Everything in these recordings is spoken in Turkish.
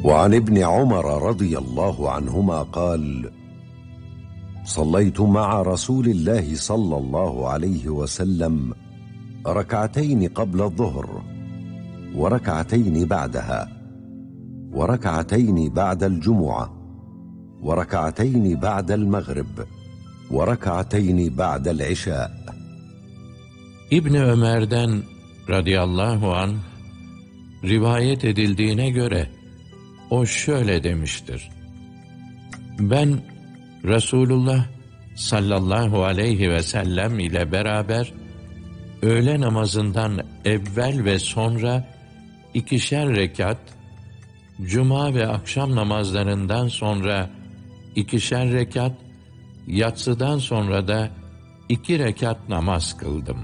وعن ابن عمر رضي الله عنهما قال: صليت مع رسول الله صلى الله عليه وسلم ركعتين قبل الظهر، وركعتين بعدها، وركعتين بعد الجمعة، وركعتين بعد المغرب، وركعتين بعد العشاء. İbni Ömer'den radıyallahu anh rivayet edildiğine göre o şöyle demiştir: ben Resulullah sallallahu aleyhi ve sellem ile beraber öğle namazından evvel ve sonra 2'şer rekat, cuma ve akşam namazlarından sonra 2'şer rekat, yatsıdan sonra da 2 rekat namaz kıldım.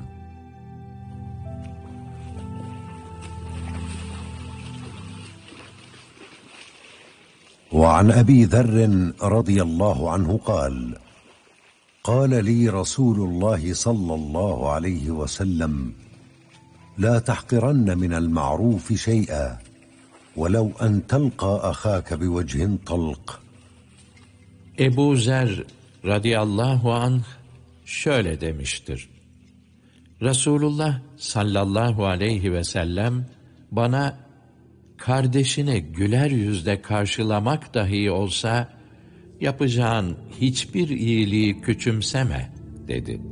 وعن أبي ذر رضي الله عنه قال: قال لي رسول الله صلى الله عليه وسلم: لا تحقرن من المعروف شيئا ولو أن تلقى أخاك بوجه طلق. Ebu Zer radıyallahu anh şöyle demiştir: Resulullah sallallahu aleyhi ve sellem bana kardeşini güler yüzle karşılamak dahi olsa yapacağın hiçbir iyiliği küçümseme dedi.